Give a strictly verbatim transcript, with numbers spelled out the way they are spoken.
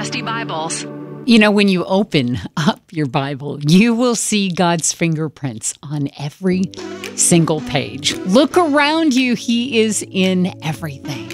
Trusty Bibles. You know, when you open up your Bible, you will see God's fingerprints on every single page. Look around you. He is in everything.